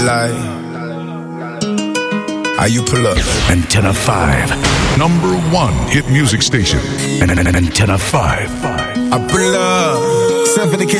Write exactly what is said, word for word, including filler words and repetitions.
Like, how you pull up? Antenna five. Number one hit music station. Antenna five. I pull up. Step in the kitchen.